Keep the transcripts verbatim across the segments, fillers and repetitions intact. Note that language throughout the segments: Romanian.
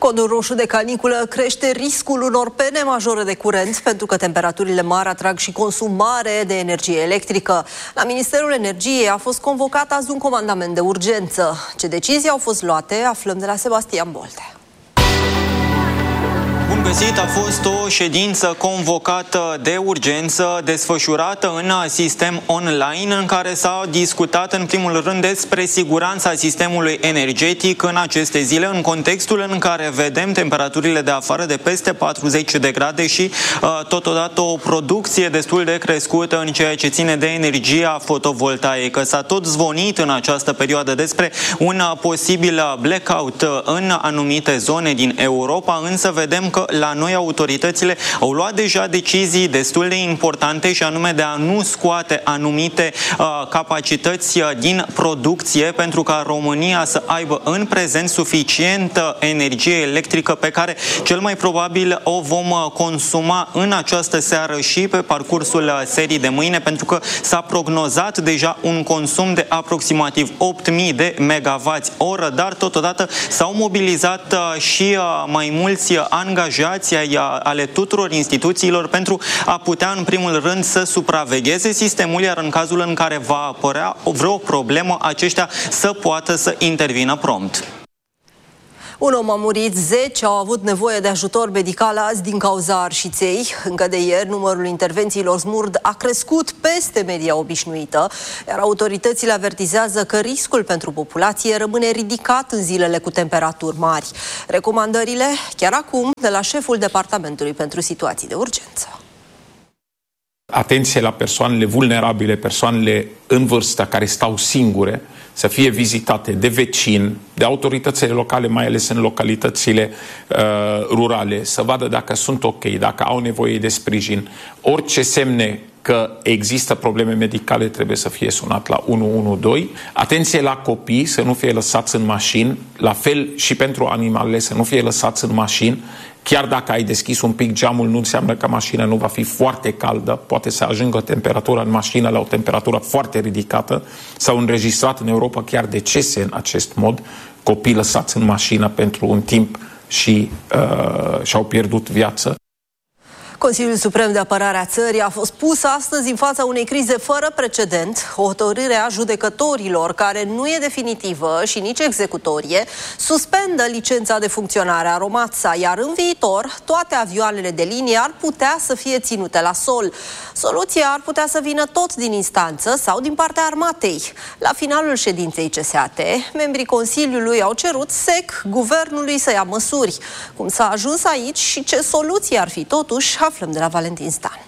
Codul roșu de caniculă crește riscul unor pene majore de curent pentru că temperaturile mari atrag și consum mare de energie electrică. La Ministerul Energiei a fost convocat azi un comandament de urgență. Ce decizii au fost luate, aflăm de la Sebastian Bolte. Bun găsit! A fost o ședință convocată de urgență, desfășurată în sistem online, în care s-a discutat în primul rând despre siguranța sistemului energetic în aceste zile, în contextul în care vedem temperaturile de afară de peste patruzeci de grade și uh, totodată o producție destul de crescută în ceea ce ține de energia fotovoltaică. S-a tot zvonit în această perioadă despre un posibil blackout în anumite zone din Europa, însă vedem că la noi autoritățile au luat deja decizii destul de importante, și anume de a nu scoate anumite uh, capacități din producție, pentru ca România să aibă în prezent suficientă energie electrică pe care cel mai probabil o vom consuma în această seară și pe parcursul serii de mâine, pentru că s-a prognozat deja un consum de aproximativ opt mii de megawatts oră, dar totodată s-au mobilizat uh, și uh, mai mulți angajați ale tuturor instituțiilor pentru a putea în primul rând să supravegheze sistemul, iar în cazul în care va apărea vreo problemă, aceștia să poată să intervină prompt. Un om a murit, zece au avut nevoie de ajutor medical azi din cauza arșiței. Încă de ieri, numărul intervențiilor SMURD a crescut peste media obișnuită, iar autoritățile avertizează că riscul pentru populație rămâne ridicat în zilele cu temperaturi mari. Recomandările chiar acum de la șeful Departamentului pentru Situații de Urgență. Atenție la persoanele vulnerabile, persoanele în vârstă care stau singure, să fie vizitate de vecini, de autoritățile locale, mai ales în localitățile uh, rurale, să vadă dacă sunt ok, dacă au nevoie de sprijin. Orice semne că există probleme medicale trebuie să fie sunat la unu unu doi. Atenție la copii, să nu fie lăsați în mașini, la fel și pentru animalele, să nu fie lăsați în mașini. Chiar dacă ai deschis un pic geamul, nu înseamnă că mașina nu va fi foarte caldă, poate să ajungă temperatura în mașină la o temperatură foarte ridicată. S-au înregistrat în Europa chiar decese în acest mod, copii lăsați în mașină pentru un timp și uh, și-au pierdut viața. Consiliul Suprem de Apărare a țării a fost pus astăzi în fața unei crize fără precedent. O hotărâre a judecătorilor, care nu e definitivă și nici executorie, suspendă licența de funcționare a Romața, iar în viitor toate avioanele de linie ar putea să fie ținute la sol. Soluția ar putea să vină tot din instanță sau din partea armatei. La finalul ședinței C S A T, membrii Consiliului au cerut sec guvernului să ia măsuri. Cum s-a ajuns aici și ce soluție ar fi totuși, aflăm de la Valentin Stan.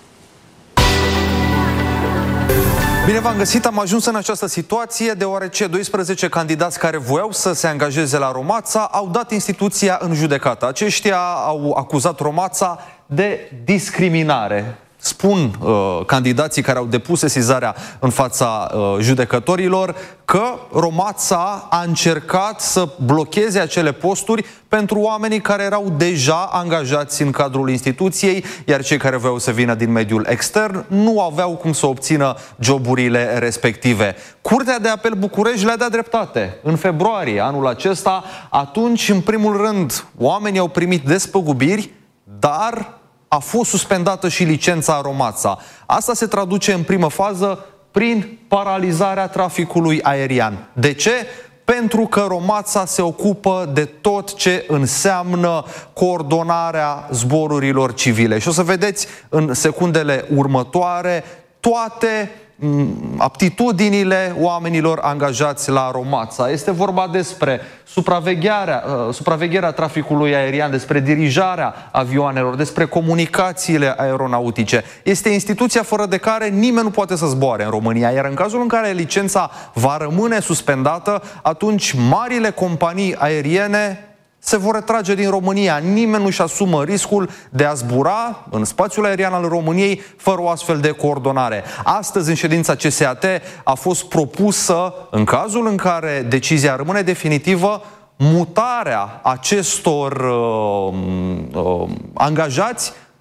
Bine v-am găsit, am ajuns în această situație deoarece doisprezece candidați care voiau să se angajeze la Romața au dat instituția în judecată. Aceștia au acuzat Romața de discriminare. Spun uh, candidații care au depus sesizarea în fața uh, judecătorilor că Romața a încercat să blocheze acele posturi pentru oamenii care erau deja angajați în cadrul instituției, iar cei care voiau să vină din mediul extern nu aveau cum să obțină joburile respective. Curtea de Apel București le-a dat dreptate. În februarie anul acesta, atunci, în primul rând, oamenii au primit despăgubiri, dar a fost suspendată și licența Romața. Asta se traduce în primă fază prin paralizarea traficului aerian. De ce? Pentru că Romața se ocupă de tot ce înseamnă coordonarea zborurilor civile. Și o să vedeți în secundele următoare toate aptitudinile oamenilor angajați la Romața. Este vorba despre supravegherea, uh, supravegherea traficului aerian, despre dirijarea avioanelor, despre comunicațiile aeronautice. Este instituția fără de care nimeni nu poate să zboare în România, iar în cazul în care licența va rămâne suspendată, atunci marile companii aeriene se vor retrage din România. Nimeni nu-și asumă riscul de a zbura în spațiul aerian al României fără o astfel de coordonare. Astăzi, în ședința C S A T, a fost propusă, în cazul în care decizia rămâne definitivă, mutarea acestor uh, uh, angajați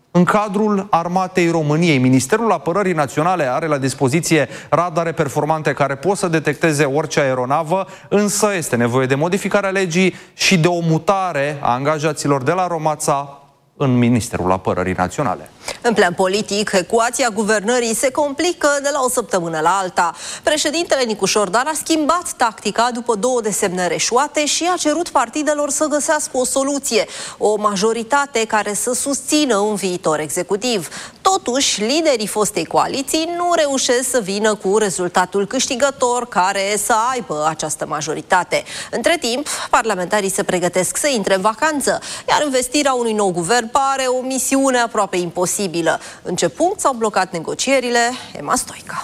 În cadrul Armatei României, Ministerul Apărării Naționale are la dispoziție radare performante care pot să detecteze orice aeronavă, însă este nevoie de modificarea legii și de o mutare a angajaților de la Romața în Ministerul Apărării Naționale. În plan politic, ecuația guvernării se complică de la o săptămână la alta. Președintele Nicu Șordan a schimbat tactica după două desemnări eșuate și a cerut partidelor să găsească o soluție, o majoritate care să susțină un viitor executiv. Totuși, liderii fostei coaliții nu reușesc să vină cu rezultatul câștigător care să aibă această majoritate. Între timp, parlamentarii se pregătesc să intre în vacanță, iar investirea unui nou guvern pare o misiune aproape imposibilă. În ce punct s-au blocat negocierile? Emma Stoica.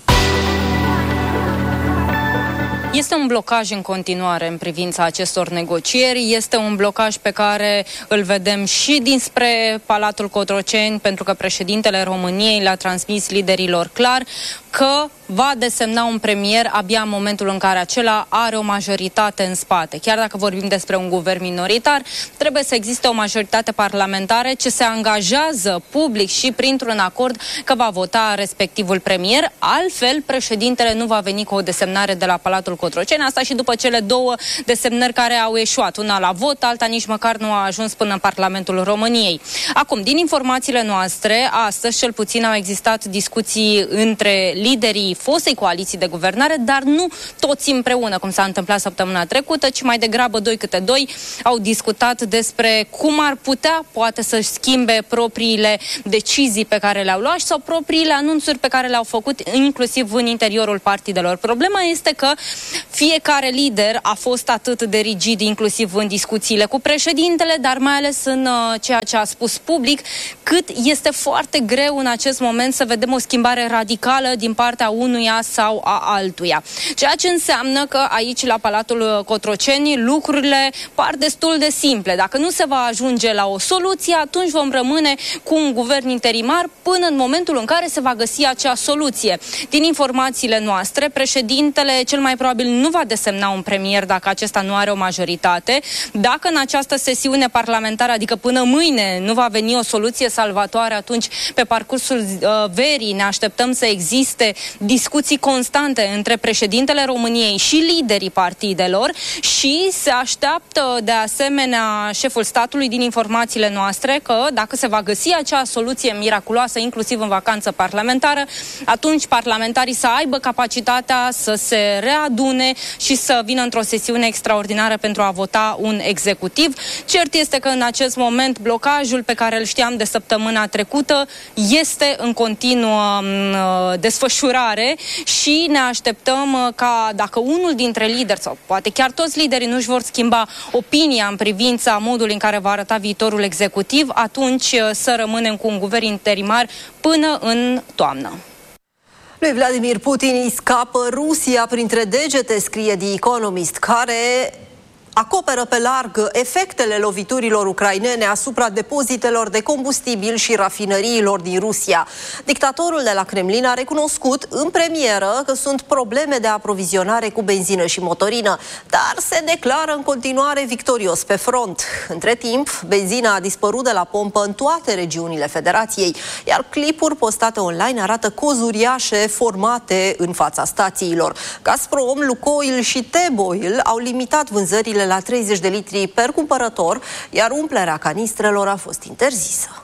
Este un blocaj în continuare în privința acestor negocieri, este un blocaj pe care îl vedem și dinspre Palatul Cotroceni, pentru că președintele României le-a transmis liderilor clar că va desemna un premier abia în momentul în care acela are o majoritate în spate. Chiar dacă vorbim despre un guvern minoritar, trebuie să existe o majoritate parlamentară ce se angajează public și printr-un acord că va vota respectivul premier. Altfel, președintele nu va veni cu o desemnare de la Palatul Cotroceni. Asta și după cele două desemnări care au eșuat. Una la vot, alta nici măcar nu a ajuns până în Parlamentul României. Acum, din informațiile noastre, astăzi cel puțin au existat discuții între liderii fostei coaliții de guvernare, dar nu toți împreună, cum s-a întâmplat săptămâna trecută, ci mai degrabă doi câte doi au discutat despre cum ar putea, poate, să-și schimbe propriile decizii pe care le-au luat sau propriile anunțuri pe care le-au făcut, inclusiv în interiorul partidelor. Problema este că fiecare lider a fost atât de rigid, inclusiv în discuțiile cu președintele, dar mai ales în uh, ceea ce a spus public, cât este foarte greu în acest moment să vedem o schimbare radicală din partea unuia sau a altuia. Ceea ce înseamnă că aici, la Palatul Cotroceni, lucrurile par destul de simple. Dacă nu se va ajunge la o soluție, atunci vom rămâne cu un guvern interimar până în momentul în care se va găsi acea soluție. Din informațiile noastre, președintele cel mai probabil nu va desemna un premier dacă acesta nu are o majoritate. Dacă în această sesiune parlamentară, adică până mâine, nu va veni o soluție salvatoare, atunci pe parcursul uh, verii ne așteptăm să existe discuții constante între președintele României și liderii partidelor și se așteaptă de asemenea șeful statului, din informațiile noastre, că dacă se va găsi acea soluție miraculoasă, inclusiv în vacanță parlamentară, atunci parlamentarii să aibă capacitatea să se readune și să vină într-o sesiune extraordinară pentru a vota un executiv. Cert este că în acest moment blocajul pe care îl știam de săptămâna trecută este în continuă uh, desfășurare și ne așteptăm ca, dacă unul dintre lideri sau poate chiar toți liderii nu-și vor schimba opinia în privința modului în care va arăta viitorul executiv, atunci să rămânem cu un guvern interimar până în toamnă. Lui Vladimir Putin îi scapă Rusia printre degete, scrie The Economist, care acoperă pe larg efectele loviturilor ucrainene asupra depozitelor de combustibil și rafinăriilor din Rusia. Dictatorul de la Kremlin a recunoscut în premieră că sunt probleme de aprovizionare cu benzină și motorină, dar se declară în continuare victorios pe front. Între timp, benzina a dispărut de la pompă în toate regiunile Federației, iar clipuri postate online arată cozi uriașe formate în fața stațiilor. Gazprom, Lukoil și T-Boil au limitat vânzările la treizeci de litri per cumpărător, iar umplerea canistrelor a fost interzisă.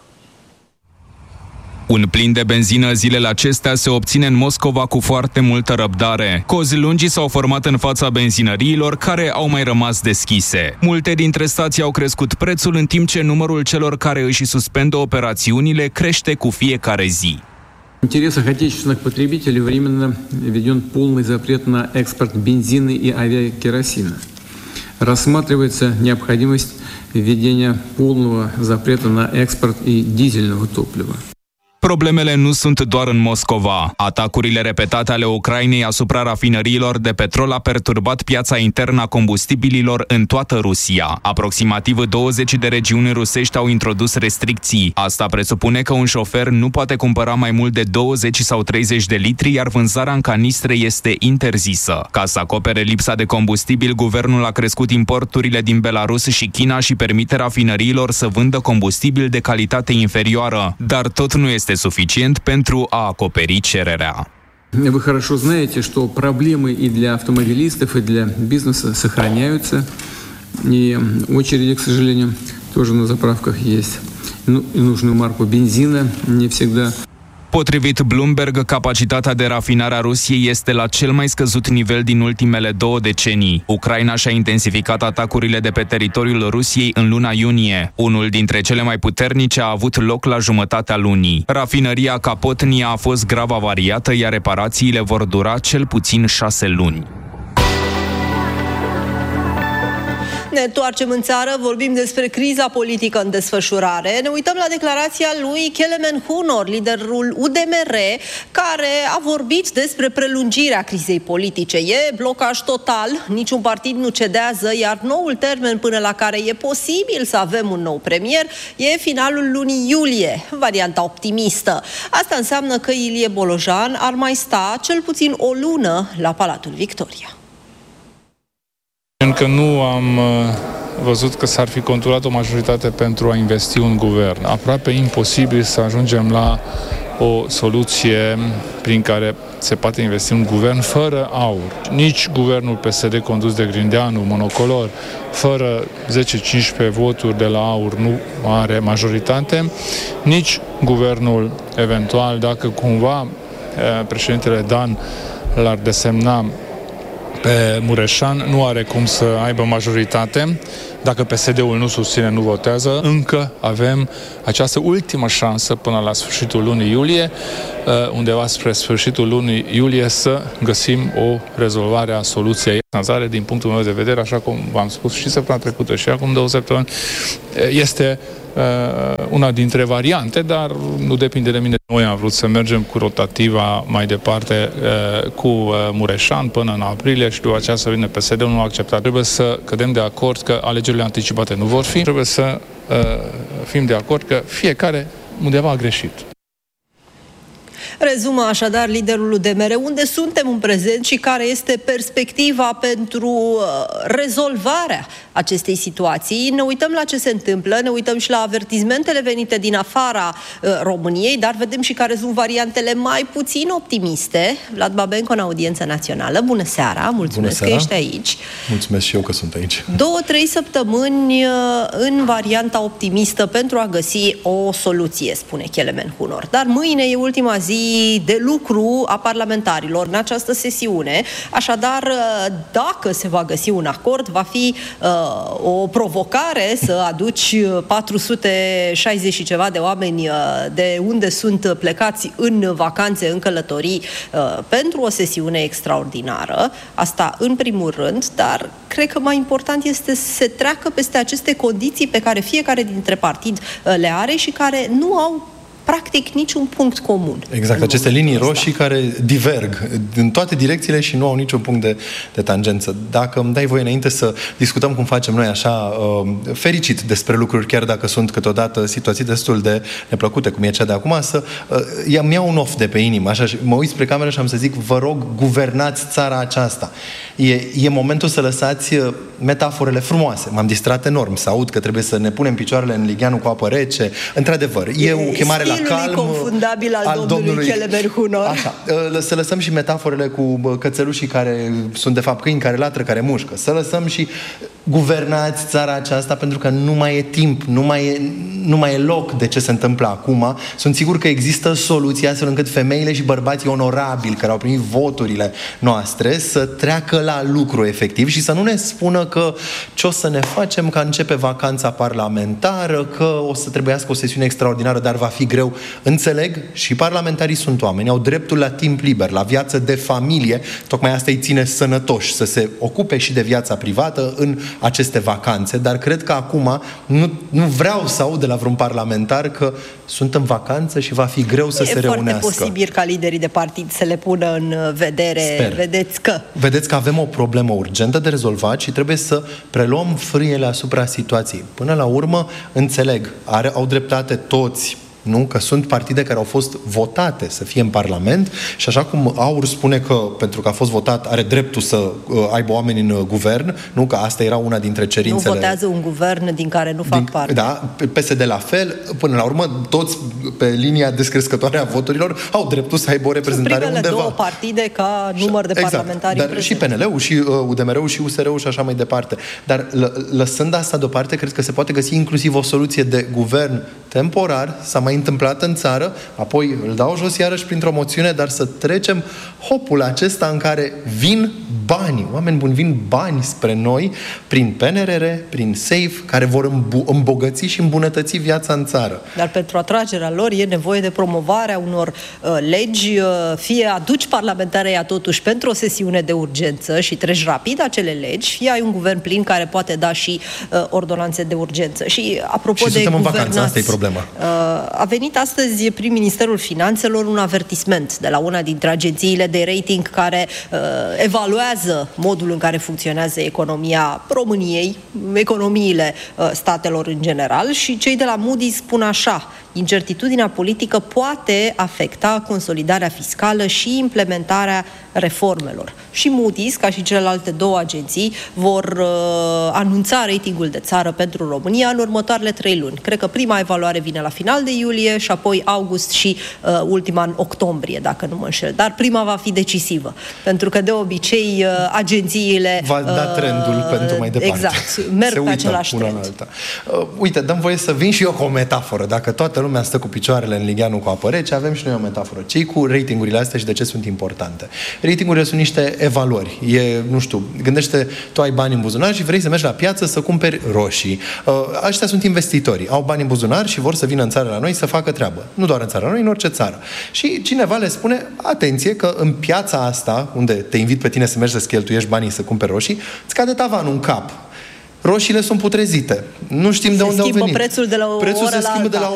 Un plin de benzină zilele acestea se obține în Moscova cu foarte multă răbdare. Cozi lungi s-au format în fața benzinăriilor care au mai rămas deschise. Multe dintre stații au crescut prețul, în timp ce numărul celor care își suspendă operațiunile crește cu fiecare zi. В интересах отечественных потребителей временно введен полный запрет на экспорт бензина и авиакеросина. Рассматривается необходимость введения полного запрета на экспорт и дизельного топлива. Problemele nu sunt doar în Moscova. Atacurile repetate ale Ucrainei asupra rafinăriilor de petrol a perturbat piața internă a combustibililor în toată Rusia. Aproximativ douăzeci de regiuni rusești au introdus restricții. Asta presupune că un șofer nu poate cumpăra mai mult de douăzeci sau treizeci de litri, iar vânzarea în canistre este interzisă. Ca să acopere lipsa de combustibil, guvernul a crescut importurile din Belarus și China și permite rafinăriilor să vândă combustibil de calitate inferioară, dar tot nu este suficient pentru a acoperi cererea. Вы хорошо знаете, что проблемы и для автомобилистов, и для бизнеса сохраняются, и очереди, к сожалению, тоже на заправках есть. Ну, и нужную марку бензина не всегда. Potrivit Bloomberg, capacitatea de rafinare a Rusiei este la cel mai scăzut nivel din ultimele două decenii. Ucraina și-a intensificat atacurile de pe teritoriul Rusiei în luna iunie. Unul dintre cele mai puternice a avut loc la jumătatea lunii. Rafinăria Kapotnia a fost grav avariată, iar reparațiile vor dura cel puțin șase luni. Ne întoarcem în țară, vorbim despre criza politică în desfășurare. Ne uităm la declarația lui Kelemen Hunor, liderul U D M R, care a vorbit despre prelungirea crizei politice. E blocaj total, niciun partid nu cedează, iar noul termen până la care e posibil să avem un nou premier e finalul lunii iulie, varianta optimistă. Asta înseamnă că Ilie Bolojan ar mai sta cel puțin o lună la Palatul Victoria. Încă nu am văzut că s-ar fi conturat o majoritate pentru a investi un guvern. Aproape imposibil să ajungem la o soluție prin care se poate investi un guvern fără aur. Nici guvernul P S D condus de Grindeanu, monocolor, fără zece cincisprezece voturi de la aur nu are majoritate, nici guvernul eventual, dacă cumva președintele Dan l-ar desemna pe Mureșan, nu are cum să aibă majoritate. Dacă P S D-ul nu susține, nu votează, încă avem această ultimă șansă până la sfârșitul lunii iulie, undeva spre sfârșitul lunii iulie, să găsim o rezolvare a soluției. Din punctul meu de vedere, așa cum v-am spus și săptămâna trecută și acum două săptămâni, este una dintre variante, dar nu depinde de mine. Noi am vrut să mergem cu rotativa mai departe cu Mureșan până în aprilie și după aceea să vină P S D-ul, nu a acceptat. Trebuie să cădem de acord că alegerile anticipate nu vor fi. Trebuie să fim de acord că fiecare undeva a greșit. Rezumă așadar liderul U D M R unde suntem în prezent și care este perspectiva pentru rezolvarea acestei situații. Ne uităm la ce se întâmplă, ne uităm și la avertizmentele venite din afara României, dar vedem și care sunt variantele mai puțin optimiste. Vlad Babenco în audiență națională. Bună seara, mulțumesc Bună seara. Că ești aici. Mulțumesc și eu că sunt aici. Două, trei săptămâni în varianta optimistă pentru a găsi o soluție, spune Kelemen Hunor. Dar mâine e ultima zi de lucru a parlamentarilor în această sesiune. Așadar, dacă se va găsi un acord, va fi uh, o provocare să aduci patru sute șaizeci și ceva de oameni uh, de unde sunt plecați în vacanțe, în călătorii, uh, pentru o sesiune extraordinară. Asta în primul rând, dar cred că mai important este să se treacă peste aceste condiții pe care fiecare dintre partid uh, le are și care nu au practic niciun punct comun. Exact, aceste linii roșii care diverg în toate direcțiile și nu au niciun punct de, de tangență. Dacă îmi dai voie înainte să discutăm cum facem noi așa uh, fericit despre lucruri, chiar dacă sunt câteodată situații destul de neplăcute, cum e cea de acum, să uh, îmi iau un off de pe inimă, așa, și mă uit spre cameră și am să zic, vă rog, guvernați țara aceasta. E, e momentul să lăsați metaforele frumoase. M-am distrat enorm să aud că trebuie să ne punem picioarele în ligheanul cu apă rece. Într-adevăr, e o chemare la calm confundabil al, al domnului, domnului Kelemen Hunor. Așa, să lăsăm și metaforele cu cățelușii care sunt de fapt câini care latră, care mușcă. Să lăsăm și guvernați țara aceasta, pentru că nu mai e timp, nu mai e, nu mai e loc de ce se întâmplă acum. Sunt sigur că există soluții astfel încât femeile și bărbații onorabili care au primit voturile noastre să treacă la lucru efectiv și să nu ne spună că ce o să ne facem, că începe vacanța parlamentară, că o să trebuiască o sesiune extraordinară, dar va fi greu greu. Înțeleg, și parlamentarii sunt oameni, au dreptul la timp liber, la viață de familie, tocmai asta îi ține sănătoși, să se ocupe și de viața privată în aceste vacanțe, dar cred că acum nu, nu vreau să aud de la vreun parlamentar că sunt în vacanță și va fi greu să e se reunească. E foarte posibil ca liderii de partid să le pună în vedere. Sper. Vedeți că... Vedeți că avem o problemă urgentă de rezolvat și trebuie să preluăm frâiele asupra situației. Până la urmă, înțeleg, are, au dreptate toți, nu? Că sunt partide care au fost votate să fie în Parlament și așa cum Aur spune că pentru că a fost votat are dreptul să uh, aibă oameni în uh, guvern, nu? Că asta era una dintre cerințele... Nu votează un guvern din care nu fac din, parte. Da, P S D la fel, până la urmă toți pe linia descrescătoare a voturilor au dreptul să aibă o reprezentare primele undeva. două partide ca număr de exact, parlamentari dar și P N L-ul, și uh, U D M R-ul, și U S R-ul și așa mai departe. Dar lă, lăsând asta deoparte, cred că se poate găsi inclusiv o soluție de guvern temporar. S-a mai întâmplat în țară, apoi îl dau jos iarăși printr-o moțiune, dar să trecem hopul acesta în care vin bani, oameni buni, vin bani spre noi prin P N R R, prin SAFE, care vor îmbogăți și îmbunătăți viața în țară. Dar pentru atragerea lor e nevoie de promovarea unor uh, legi, uh, fie aduci parlamentarii totuși pentru o sesiune de urgență și treci rapid acele legi, fie ai un guvern plin care poate da și uh, ordonanțe de urgență. Și apropo și de suntem în guvernați, vacanță, asta e problema. Uh, a venit astăzi prin Ministerul Finanțelor un avertisment de la una dintre agențiile de rating care uh, evaluează modul în care funcționează economia României, economiile uh, statelor în general, și cei de la Moody's spun așa: incertitudinea politică poate afecta consolidarea fiscală și implementarea reformelor. Și Moody's, ca și celelalte două agenții, vor uh, anunța ratingul de țară pentru România în următoarele trei luni. Cred că prima evaluare vine la final de iulie și apoi august și uh, ultima în octombrie, dacă nu mă înșel. Dar prima va fi decisivă, pentru că de obicei uh, agențiile... Va da trendul uh, pentru mai departe. Exact, merg Se pe același trend. Alta. Uh, uite, dăm voie să vin și eu cu o metaforă. Dacă toată lumea stă cu picioarele în ligheanul cu apă rece, avem și noi o metaforă. Cei cu ratingurile astea și de ce sunt importante? Ratingurile sunt niște evaluări. E, nu știu, gândește, tu ai bani în buzunar și vrei să mergi la piață să cumperi roșii. Uh, Aștia sunt investitorii. Au bani în buzunar și vor să vină în țară la noi să facă treabă. Nu doar în țara la noi, în orice țară. Și cineva le spune, atenție că în piața asta, unde te invit pe tine să mergi să-ți cheltuiești banii să cumperi roșii, îți cade tavanul în cap. Roșiile sunt putrezite. Nu știm de unde au venit. Prețul de la o Prețul oră se la schimbă alta. de la